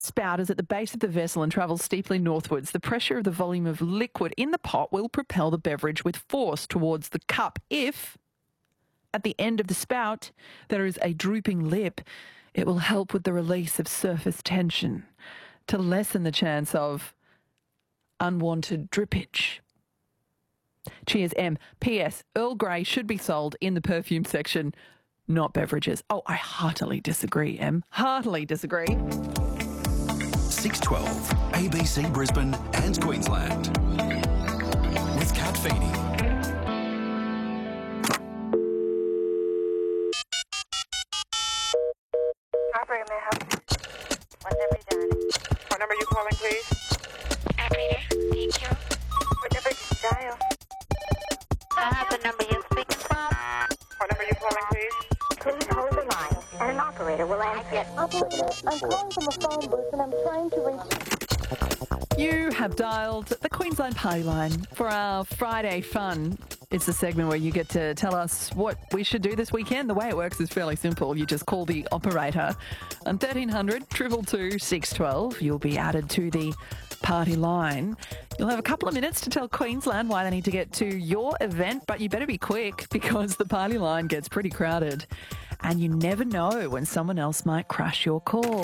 spout is at the base of the vessel and travels steeply northwards. The pressure of the volume of liquid in the pot will propel the beverage with force towards the cup. If, at the end of the spout, there is a drooping lip, it will help with the release of surface tension to lessen the chance of unwanted drippage. Cheers, M. P.S. Earl Grey should be sold in the perfume section, not beverages. Oh, I heartily disagree, M. Heartily disagree. 612 ABC Brisbane and Queensland with Kat Feeney. Operator, may I help you? What number you dialing? What number are you calling, please? Operator, thank you. What number did you dial? I have the number you're speaking from. What number are you calling, please? Please hold the line, and an operator will answer it. Operator, I'm calling from a phone booth, and I'm trying to reach... You have dialed the Queensland Party Line for our Friday fun. It's the segment where you get to tell us what we should do this weekend. The way it works is fairly simple. You just call the operator on 1300 222 612. You'll be added to the party line. You'll have a couple of minutes to tell Queensland why they need to get to your event, but you better be quick because the party line gets pretty crowded and you never know when someone else might crash your call.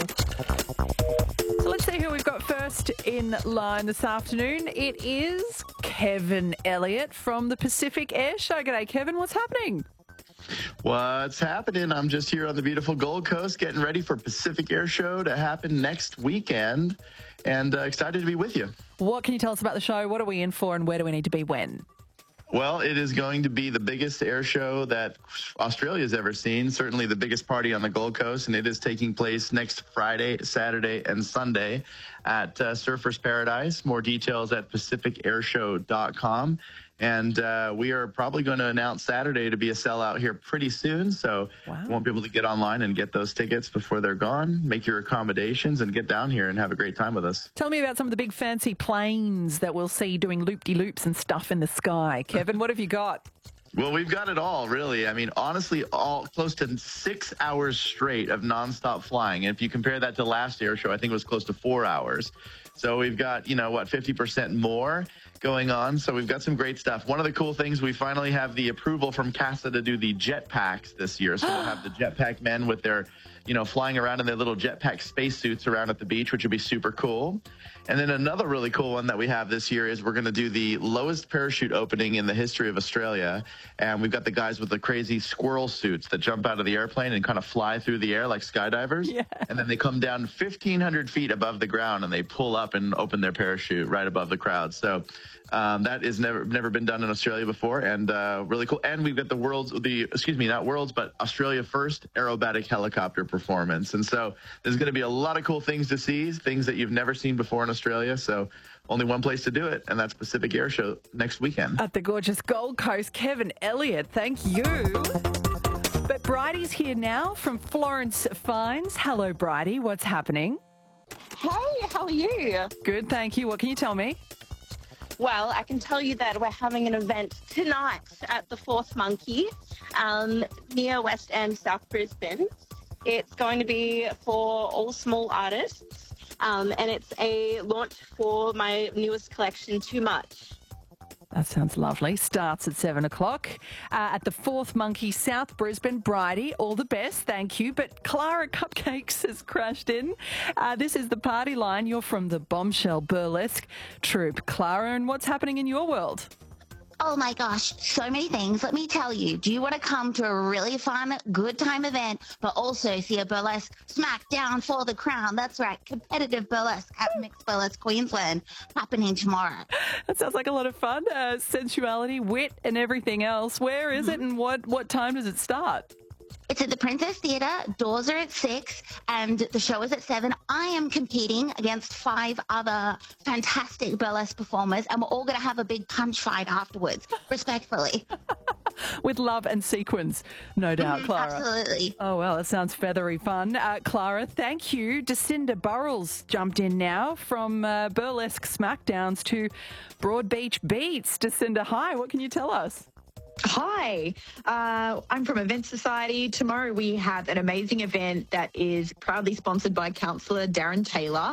So let's see who we've got first in line this afternoon. It is Kevin Elliott from the Pacific Air Show. G'day, Kevin. What's happening? What's happening? I'm just here on the beautiful Gold Coast getting ready for Pacific Air Show to happen next weekend and excited to be with you. What can you tell us about the show? What are we in for and where do we need to be when? Well, it is going to be the biggest air show that Australia's ever seen, certainly the biggest party on the Gold Coast, and it is taking place next Friday, Saturday, and Sunday at Surfers Paradise. More details at pacificairshow.com. And we are probably going to announce Saturday to be a sellout here pretty soon, so you won't be able to get online and get those tickets before they're gone. Make your accommodations and get down here and have a great time with us. Tell me about some of the big fancy planes that we'll see doing loop-de-loops and stuff in the sky. Kevin, what have you got? Well, we've got it all, really. I mean, honestly, all close to 6 hours straight of nonstop flying. And if you compare that to last air show, I think it was close to 4 hours. So we've got, 50% more going on. So we've got some great stuff. One of the cool things, we finally have the approval from CASA to do the jetpacks this year. So we'll have the jetpack men with their, flying around in their little jetpack spacesuits around at the beach, which would be super cool. And then another really cool one that we have this year is we're going to do the lowest parachute opening in the history of Australia. And we've got the guys with the crazy squirrel suits that jump out of the airplane and kind of fly through the air like skydivers. Yeah. And then they come down 1,500 feet above the ground and they pull up and open their parachute right above the crowd. So that is never been done in Australia before, and really cool. And we've got Australia first aerobatic helicopter performance. And so there's going to be a lot of cool things to see, things that you've never seen before in Australia. So only one place to do it, and that's Pacific Air Show next weekend. At the gorgeous Gold Coast, Kevin Elliott, thank you. But Bridie's here now from Florence Fines. Hello, Bridie. What's happening? Hey, how are you? Good, thank you. What can you tell me? Well, I can tell you that we're having an event tonight at the Fourth Monkey near West End, South Brisbane. It's going to be for all small artists, and it's a launch for my newest collection, Too Much. That sounds lovely. Starts at 7 o'clock at the Fourth Monkey, South Brisbane. Bridie, all the best. Thank you. But Clara Cupcakes has crashed in. This is the party line. You're from the Bombshell Burlesque troupe. Clara, and what's happening in your world? Oh my gosh, so many things. Let me tell you, do you want to come to a really fun, good time event, but also see a burlesque smackdown for the crown? That's right, competitive burlesque at Mixed Burlesque Queensland happening tomorrow. That sounds like a lot of fun. Sensuality, wit and everything else. Where is it and what time does it start? It's at the Princess Theatre. Doors are at 6 and the show is at 7. I am competing against 5 other fantastic burlesque performers and we're all going to have a big punch fight afterwards, respectfully. With love and sequins, no doubt, Clara. Absolutely. Oh, well, that sounds feathery fun. Clara, thank you. Jacinda Burrells jumped in now from burlesque smackdowns to Broadbeach Beats. Jacinda, hi, what can you tell us? Hi, I'm from Event Society. Tomorrow we have an amazing event that is proudly sponsored by Councillor Darren Taylor.